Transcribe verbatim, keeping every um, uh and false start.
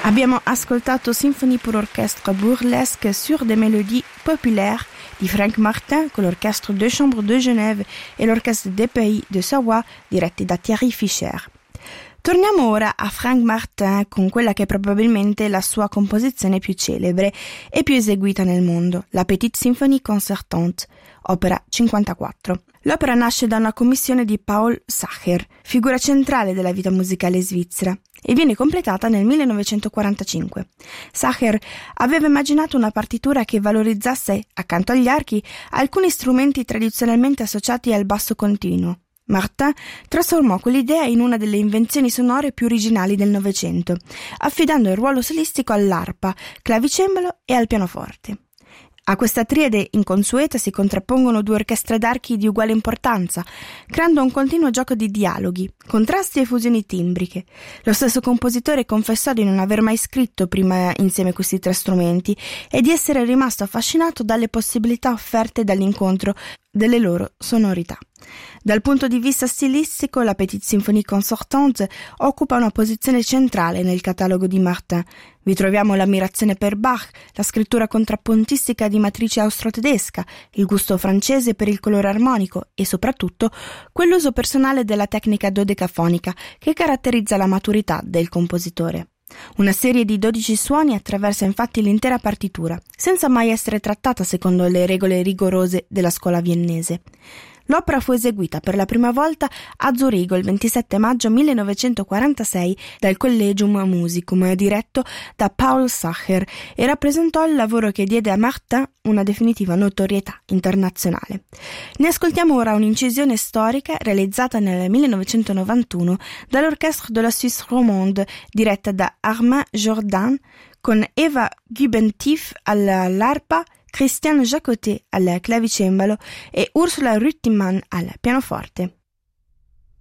Abbiamo ascoltato Symphonie pour orchestre burlesque sur des mélodies populaires di Frank Martin con l'Orchestre de Chambre de Genève e l'Orchestre des Pays de Savoie diretti da Thierry Fischer. Torniamo ora a Frank Martin con quella che è probabilmente la sua composizione più celebre e più eseguita nel mondo, la Petite Symphonie Concertante, opera cinquantaquattro. L'opera nasce da una commissione di Paul Sacher, figura centrale della vita musicale svizzera, e viene completata nel millenovecentoquarantacinque. Sacher aveva immaginato una partitura che valorizzasse, accanto agli archi, alcuni strumenti tradizionalmente associati al basso continuo. Martin trasformò quell'idea in una delle invenzioni sonore più originali del Novecento, affidando il ruolo solistico all'arpa, clavicembalo e al pianoforte. A questa triade inconsueta si contrappongono due orchestre d'archi di uguale importanza, creando un continuo gioco di dialoghi, contrasti e fusioni timbriche. Lo stesso compositore confessò di non aver mai scritto prima insieme questi tre strumenti e di essere rimasto affascinato dalle possibilità offerte dall'incontro delle loro sonorità. Dal punto di vista stilistico, la Petite Symphonie Concertante occupa una posizione centrale nel catalogo di Martin. Vi troviamo l'ammirazione per Bach, la scrittura contrappuntistica di matrice austro-tedesca, il gusto francese per il colore armonico e soprattutto quell'uso personale della tecnica dodecafonica che caratterizza la maturità del compositore. Una serie di dodici suoni attraversa infatti l'intera partitura, senza mai essere trattata secondo le regole rigorose della scuola viennese. L'opera fu eseguita per la prima volta a Zurigo il ventisette maggio millenovecentoquarantasei dal Collegium Musicum, diretto da Paul Sacher, e rappresentò il lavoro che diede a Martin una definitiva notorietà internazionale. Ne ascoltiamo ora un'incisione storica realizzata nel millenovecentonovantuno dall'Orchestre de la Suisse Romande, diretta da Armand Jordan, con Eva Gubentief all'arpa, Christian Jacotet al clavicembalo e Ursula Rüttimann al pianoforte.